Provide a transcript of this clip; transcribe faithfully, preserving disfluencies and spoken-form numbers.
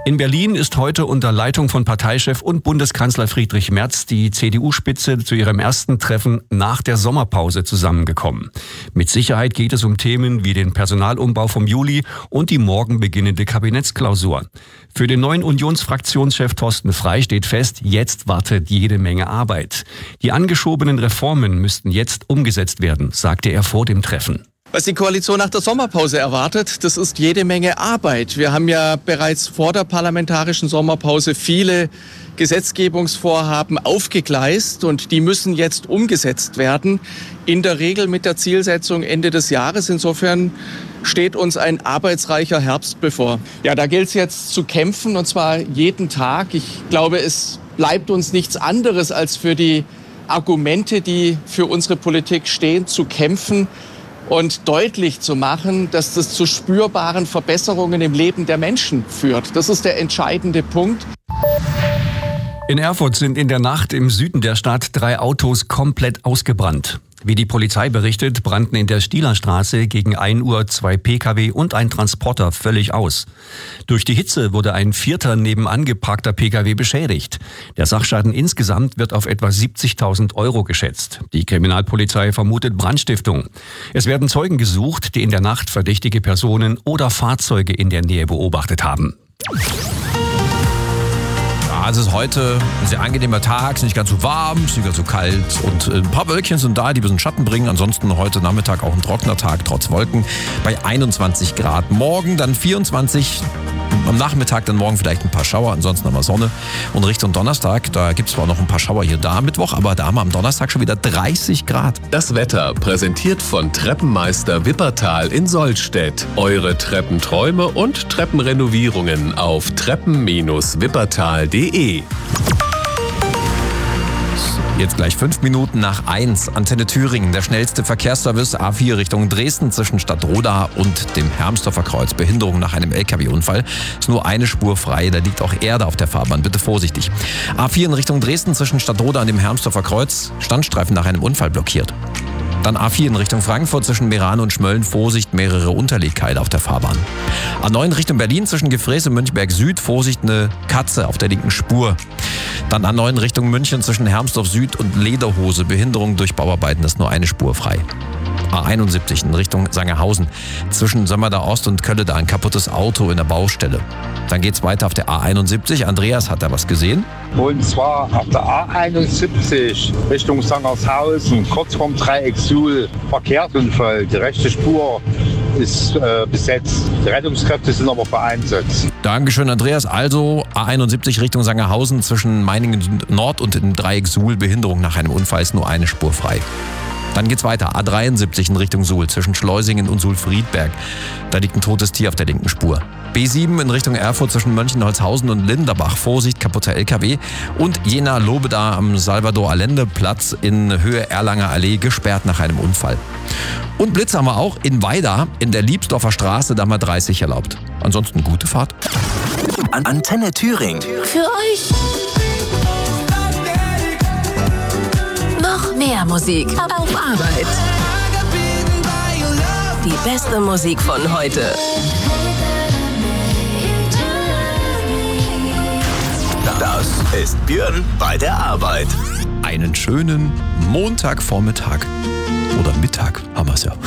In Berlin ist heute unter Leitung von Parteichef und Bundeskanzler Friedrich Merz die C D U-Spitze zu ihrem ersten Treffen nach der Sommerpause zusammengekommen. Mit Sicherheit geht es um Themen wie den Personalumbau vom Juli und die morgen beginnende Kabinettsklausur. Für den neuen Unionsfraktionschef Thorsten Frey steht fest, jetzt wartet jede Menge Arbeit. Die angeschobenen Reformen müssten jetzt umgesetzt werden, sagte er vor dem Treffen. Was die Koalition nach der Sommerpause erwartet, das ist jede Menge Arbeit. Wir haben ja bereits vor der parlamentarischen Sommerpause viele Gesetzgebungsvorhaben aufgegleist und die müssen jetzt umgesetzt werden. In der Regel mit der Zielsetzung Ende des Jahres. Insofern steht uns ein arbeitsreicher Herbst bevor. Ja, da gilt es jetzt zu kämpfen und zwar jeden Tag. Ich glaube, es bleibt uns nichts anderes als für die Argumente, die für unsere Politik stehen, zu kämpfen und deutlich zu machen, dass das zu spürbaren Verbesserungen im Leben der Menschen führt. Das ist der entscheidende Punkt. In Erfurt sind in der Nacht im Süden der Stadt drei Autos komplett ausgebrannt. Wie die Polizei berichtet, brannten in der Stielerstraße gegen ein Uhr zwei Pkw und ein Transporter völlig aus. Durch die Hitze wurde ein vierter nebenan geparkter Pkw beschädigt. Der Sachschaden insgesamt wird auf etwa siebzigtausend Euro geschätzt. Die Kriminalpolizei vermutet Brandstiftung. Es werden Zeugen gesucht, die in der Nacht verdächtige Personen oder Fahrzeuge in der Nähe beobachtet haben. Also es ist heute ein sehr angenehmer Tag, es ist nicht ganz so warm, es ist nicht ganz so kalt und ein paar Wölkchen sind da, die ein bisschen Schatten bringen. Ansonsten heute Nachmittag auch ein trockener Tag, trotz Wolken, bei einundzwanzig Grad. Morgen dann vierundzwanzig, am Nachmittag dann morgen vielleicht ein paar Schauer, ansonsten haben wir Sonne. Und Richtung Donnerstag, da gibt es zwar noch ein paar Schauer hier da am Mittwoch, aber da haben wir am Donnerstag schon wieder dreißig Grad. Das Wetter präsentiert von Treppenmeister Wippertal in Sollstedt. Eure Treppenträume und Treppenrenovierungen auf treppen Bindestrich wippertal punkt de. Jetzt gleich fünf Minuten nach eins. Antenne Thüringen, der schnellste Verkehrsservice A vier Richtung Dresden zwischen Stadtroda und dem Hermsdorfer Kreuz. Behinderung nach einem L K W-Unfall. Ist nur eine Spur frei, da liegt auch Erde auf der Fahrbahn. Bitte vorsichtig. A vier in Richtung Dresden zwischen Stadtroda und dem Hermsdorfer Kreuz. Standstreifen nach einem Unfall blockiert. Dann A vier in Richtung Frankfurt zwischen Meran und Schmölln. Vorsicht, mehrere Unterlegkeile auf der Fahrbahn. A neun Richtung Berlin zwischen Gefräß und Münchberg Süd. Vorsicht, eine Katze auf der linken Spur. Dann A neun Richtung München zwischen Hermsdorf Süd und Lederhose. Behinderung durch Bauarbeiten, ist nur eine Spur frei. A einundsiebzig in Richtung Sangerhausen. Zwischen Sömmerda Ost und Kölleda ein kaputtes Auto in der Baustelle. Dann geht's weiter auf der A einundsiebzig. Andreas hat da was gesehen. Und zwar auf der A einundsiebzig Richtung Sangerhausen, kurz vorm Dreieck Suhl. Verkehrsunfall. Die rechte Spur ist äh, besetzt. Die Rettungskräfte sind aber vereinsetzt. Dankeschön, Andreas. Also A einundsiebzig Richtung Sangerhausen zwischen Meiningen Nord und dem Dreieck Suhl. Behinderung nach einem Unfall, ist nur eine Spur frei. Dann geht's weiter. A dreiundsiebzig in Richtung Suhl zwischen Schleusingen und Suhl-Friedberg. Da liegt ein totes Tier auf der linken Spur. B sieben in Richtung Erfurt zwischen Mönchenholzhausen und Linderbach. Vorsicht, kaputter L K W. Und Jena-Lobeda am Salvador-Allende-Platz in Höhe Erlanger Allee gesperrt nach einem Unfall. Und Blitz haben wir auch in Weida in der Liebsdorfer Straße, da haben wir dreißig erlaubt. Ansonsten gute Fahrt. Antenne Thüringen. Für euch. Noch mehr Musik auf Arbeit. Die beste Musik von heute. Das ist Björn bei der Arbeit. Einen schönen Montagvormittag. Oder Mittag haben wir es ja.